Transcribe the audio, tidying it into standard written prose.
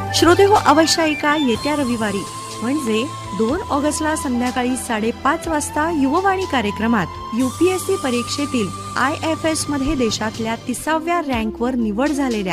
श्रोते हो, अवश्य ऐका येत्या रविवारी म्हणजे 2 ऑगस्टला संध्याकाळी 5:30 वाजता युववाणी कार्यक्रमात UPSC परीक्षेतील IFS मध्ये देशातल्या 30व्या रँकवर निवड झालेल्या